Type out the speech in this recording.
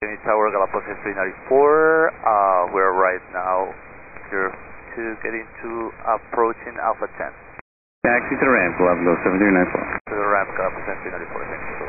Unit Tower, Galapagos 394. We're right now clear to get into approaching Alpha 10. Taxi to the ramp, Galapagos 7394. To the ramp, Galapagos 394, thank you.